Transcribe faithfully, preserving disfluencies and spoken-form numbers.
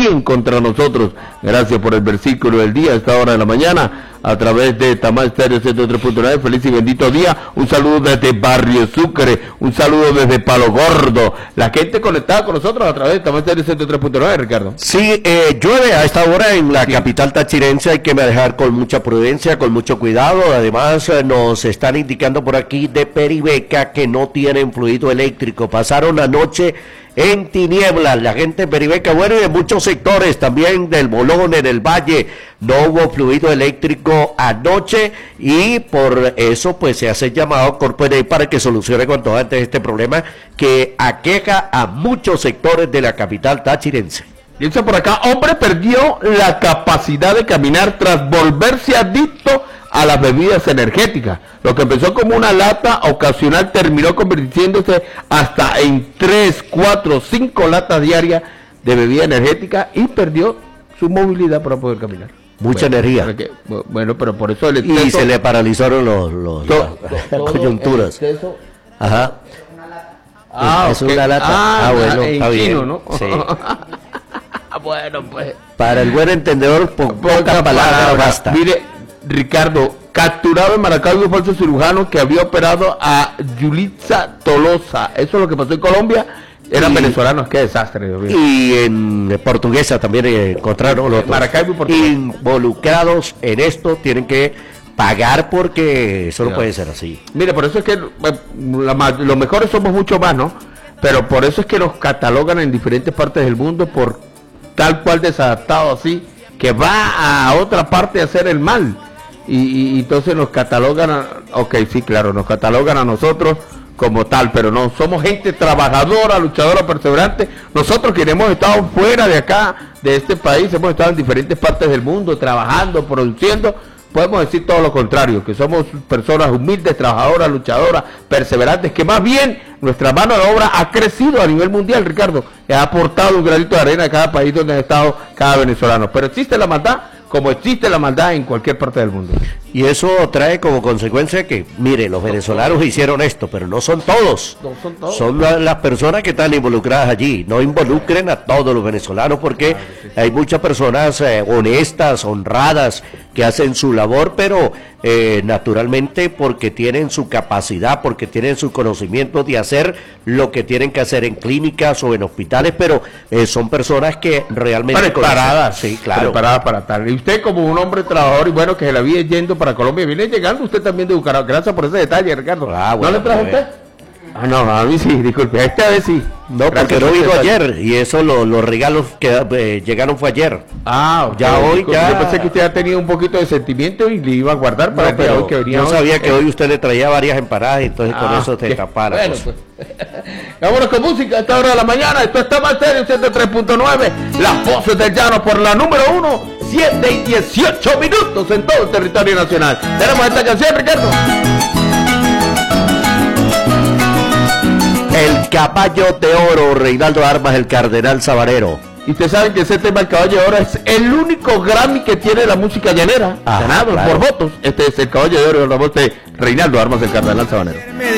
confíen contra nosotros. Gracias por el versículo del día a esta hora de la mañana a través de Tamá Estéreo ciento tres punto nueve. Feliz y bendito día. Un saludo desde Barrio Sucre, un saludo desde Palo Gordo. La gente conectada con nosotros a través de Tamá Estéreo ciento tres punto nueve, Ricardo. Sí, eh, llueve a esta hora en la sí. capital tachirense. Hay que manejar con mucha prudencia, con mucho cuidado. Además, eh, nos están indicando por aquí de Peribeca que no tienen fluido eléctrico. Pasaron la noche en tinieblas, la gente de Peribeca, bueno, y de muchos sectores, también del Bolón, en el Valle, no hubo fluido eléctrico anoche, y por eso pues se hace llamado a Corpoelec para que solucione cuanto antes este problema que aqueja a muchos sectores de la capital tachirense. Dice por acá, hombre perdió la capacidad de caminar tras volverse adicto a las bebidas energéticas. Lo que empezó como una lata ocasional terminó convirtiéndose hasta en tres, cuatro, cinco latas diarias de bebida energética y perdió su movilidad para poder caminar. Mucha bueno, energía. Que, bueno, pero por eso el exceso, y se le paralizaron los, los todo, las todo coyunturas. Exceso, Ajá. Ah, es okay. una lata. Ah, ah bueno, está bien. Chino, ¿no? Sí. Bueno, pues. Para el buen entendedor, po poca, poca palabra, palabra basta. Mire, Ricardo, capturado en Maracaibo un falso cirujano que había operado a Yulitza Tolosa. Eso es lo que pasó en Colombia. Eran y, venezolanos, qué desastre. Dios mío. Y en Portuguesa también encontraron los Maracaibo y Portuguesa. Involucrados en esto, tienen que pagar porque eso no sí, puede ser así. Mire, por eso es que la, los mejores somos mucho más, ¿no? Pero por eso es que nos catalogan en diferentes partes del mundo por tal cual desadaptado así, que va a otra parte a hacer el mal. Y, y, y entonces nos catalogan, a, ok, sí, claro, nos catalogan a nosotros como tal, pero no, somos gente trabajadora, luchadora, perseverante. Nosotros que hemos estado fuera de acá, de este país, hemos estado en diferentes partes del mundo, trabajando, produciendo, podemos decir todo lo contrario, que somos personas humildes, trabajadoras, luchadoras, perseverantes, que más bien nuestra mano de obra ha crecido a nivel mundial, Ricardo, ha aportado un granito de arena a cada país donde ha estado cada venezolano, pero existe la maldad, como existe la maldad en cualquier parte del mundo. Y eso trae como consecuencia que, mire, los venezolanos hicieron esto, pero no son todos. No son todos. Son la, las personas que están involucradas allí. No involucren a todos los venezolanos porque hay muchas personas eh, honestas, honradas, que hacen su labor, pero eh, naturalmente porque tienen su capacidad, porque tienen su conocimiento de hacer lo que tienen que hacer en clínicas o en hospitales, pero eh, son personas que realmente... Preparadas. Sí, claro. Preparadas para tal. Y usted como un hombre trabajador y bueno, que se la viene yendo para Colombia, viene llegando usted también de Bucaramanga. Gracias por ese detalle, Ricardo. Ah, bueno, ¿No le trajo pues, usted? Ah, no, a mí sí, disculpe, esta vez sí. No, porque no vino ayer, y eso, lo, los regalos que eh, llegaron fue ayer. Ah, okay. Ya hoy, ya... Yo pensé que usted ha tenido un poquito de sentimiento y le iba a guardar para no, que hoy que venía. No hoy. sabía que hoy usted le traía varias empanadas, y entonces ah, con eso te tapara. Bueno, pues. Vámonos con música a esta hora de la mañana. Esto está más serio, ciento tres punto nueve. Las voces del llano por la número uno, siete y dieciocho minutos en todo el territorio nacional. Tenemos esta canción, Ricardo. El caballo de oro, Reinaldo Armas, el cardenal sabanero. Y ustedes saben que ese tema, el caballo de oro, es el único Grammy que tiene la música llanera, ah, ganado claro. por votos. Este es el caballo de oro, la voz de Reinaldo Armas, el cardenal sabanero.